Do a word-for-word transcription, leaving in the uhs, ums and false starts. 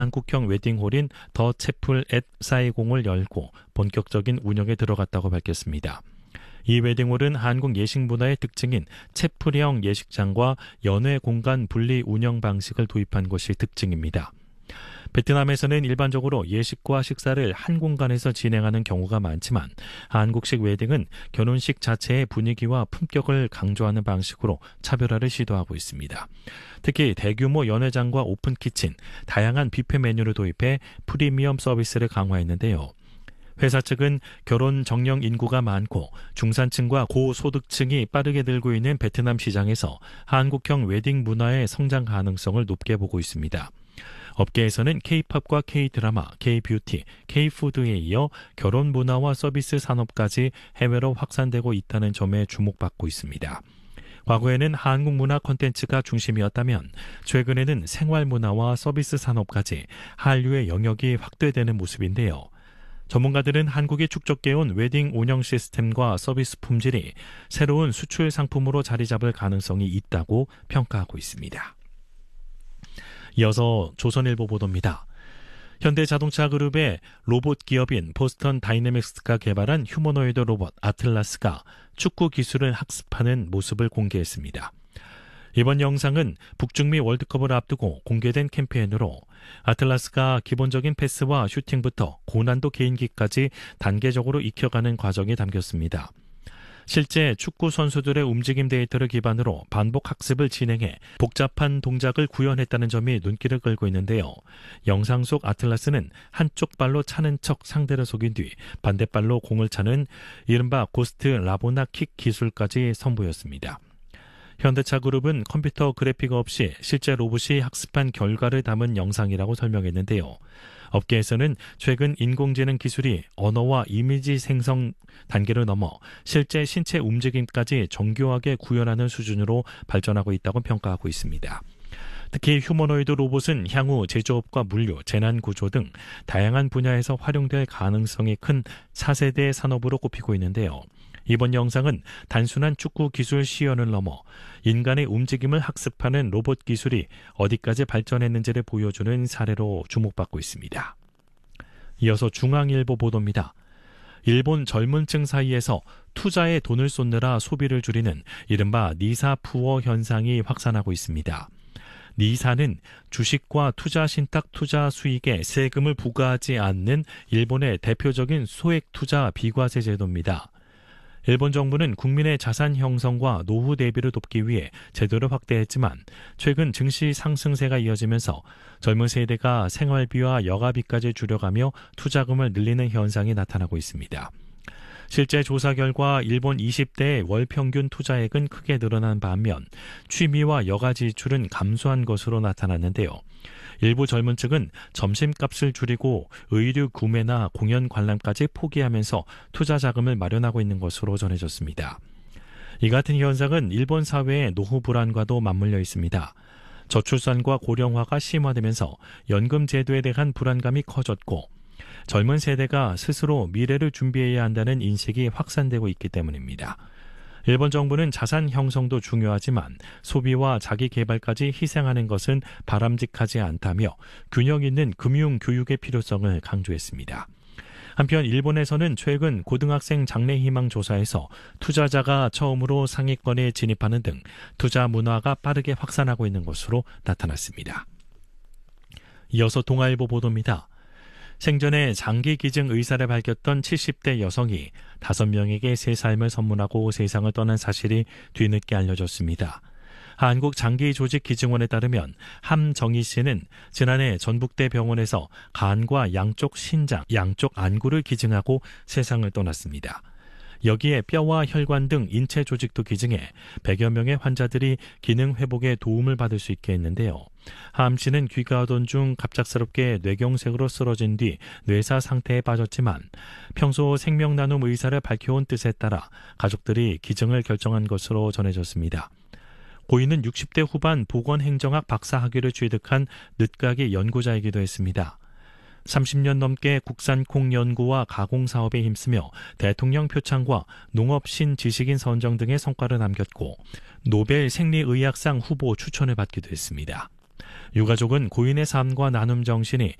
한국형 웨딩홀인 더 채플 앳 사이공을 열고 본격적인 운영에 들어갔다고 밝혔습니다. 이 웨딩홀은 한국 예식 문화의 특징인 채플형 예식장과 연회 공간 분리 운영 방식을 도입한 것이 특징입니다. 베트남에서는 일반적으로 예식과 식사를 한 공간에서 진행하는 경우가 많지만 한국식 웨딩은 결혼식 자체의 분위기와 품격을 강조하는 방식으로 차별화를 시도하고 있습니다. 특히 대규모 연회장과 오픈 키친, 다양한 뷔페 메뉴를 도입해 프리미엄 서비스를 강화했는데요. 회사 측은 결혼 정령 인구가 많고 중산층과 고소득층이 빠르게 늘고 있는 베트남 시장에서 한국형 웨딩 문화의 성장 가능성을 높게 보고 있습니다. 업계에서는 K-팝과 K-드라마, K-뷰티, K-푸드에 이어 결혼 문화와 서비스 산업까지 해외로 확산되고 있다는 점에 주목받고 있습니다. 과거에는 한국 문화 콘텐츠가 중심이었다면 최근에는 생활 문화와 서비스 산업까지 한류의 영역이 확대되는 모습인데요. 전문가들은 한국이 축적해온 웨딩 운영 시스템과 서비스 품질이 새로운 수출 상품으로 자리 잡을 가능성이 있다고 평가하고 있습니다. 이어서 조선일보 보도입니다. 현대자동차 그룹의 로봇 기업인 보스턴 다이내믹스가 개발한 휴머노이드 로봇 아틀라스가 축구 기술을 학습하는 모습을 공개했습니다. 이번 영상은 북중미 월드컵을 앞두고 공개된 캠페인으로 아틀라스가 기본적인 패스와 슈팅부터 고난도 개인기까지 단계적으로 익혀가는 과정이 담겼습니다. 실제 축구 선수들의 움직임 데이터를 기반으로 반복 학습을 진행해 복잡한 동작을 구현했다는 점이 눈길을 끌고 있는데요. 영상 속 아틀라스는 한쪽 발로 차는 척 상대를 속인 뒤 반대발로 공을 차는 이른바 고스트 라보나 킥 기술까지 선보였습니다. 현대차 그룹은 컴퓨터 그래픽 없이 실제 로봇이 학습한 결과를 담은 영상이라고 설명했는데요. 업계에서는 최근 인공지능 기술이 언어와 이미지 생성 단계를 넘어 실제 신체 움직임까지 정교하게 구현하는 수준으로 발전하고 있다고 평가하고 있습니다. 특히 휴머노이드 로봇은 향후 제조업과 물류, 재난구조 등 다양한 분야에서 활용될 가능성이 큰 차세대 산업으로 꼽히고 있는데요. 이번 영상은 단순한 축구 기술 시연을 넘어 인간의 움직임을 학습하는 로봇 기술이 어디까지 발전했는지를 보여주는 사례로 주목받고 있습니다. 이어서 중앙일보 보도입니다. 일본 젊은층 사이에서 투자에 돈을 쏟느라 소비를 줄이는 이른바 니사 푸어 현상이 확산하고 있습니다. 니사는 주식과 투자 신탁 투자 수익에 세금을 부과하지 않는 일본의 대표적인 소액 투자 비과세 제도입니다. 일본 정부는 국민의 자산 형성과 노후 대비를 돕기 위해 제도를 확대했지만 최근 증시 상승세가 이어지면서 젊은 세대가 생활비와 여가비까지 줄여가며 투자금을 늘리는 현상이 나타나고 있습니다. 실제 조사 결과 일본 이십 대의 월 평균 투자액은 크게 늘어난 반면 취미와 여가 지출은 감소한 것으로 나타났는데요. 일부 젊은 층은 점심값을 줄이고 의류 구매나 공연 관람까지 포기하면서 투자 자금을 마련하고 있는 것으로 전해졌습니다. 이 같은 현상은 일본 사회의 노후 불안과도 맞물려 있습니다. 저출산과 고령화가 심화되면서 연금 제도에 대한 불안감이 커졌고 젊은 세대가 스스로 미래를 준비해야 한다는 인식이 확산되고 있기 때문입니다. 일본 정부는 자산 형성도 중요하지만 소비와 자기 개발까지 희생하는 것은 바람직하지 않다며 균형 있는 금융 교육의 필요성을 강조했습니다. 한편 일본에서는 최근 고등학생 장래희망 조사에서 투자자가 처음으로 상위권에 진입하는 등 투자 문화가 빠르게 확산하고 있는 것으로 나타났습니다. 이어서 동아일보 보도입니다. 생전에 장기 기증 의사를 밝혔던 칠십 대 여성이 다섯 명에게 새 삶을 선물하고 세상을 떠난 사실이 뒤늦게 알려졌습니다. 한국장기조직기증원에 따르면 함정희 씨는 지난해 전북대 병원에서 간과 양쪽 신장, 양쪽 안구를 기증하고 세상을 떠났습니다. 여기에 뼈와 혈관 등 인체 조직도 기증해 백여 명의 환자들이 기능 회복에 도움을 받을 수 있게 했는데요. 함 씨는 귀가하던 중 갑작스럽게 뇌경색으로 쓰러진 뒤 뇌사 상태에 빠졌지만 평소 생명 나눔 의사를 밝혀온 뜻에 따라 가족들이 기증을 결정한 것으로 전해졌습니다. 고인은 육십 대 후반 보건행정학 박사학위를 취득한 늦가기 연구자이기도 했습니다. 삼십 년 넘게 국산콩 연구와 가공 사업에 힘쓰며 대통령 표창과 농업 신지식인 선정 등의 성과를 남겼고 노벨 생리의학상 후보 추천을 받기도 했습니다. 유가족은 고인의 삶과 나눔 정신이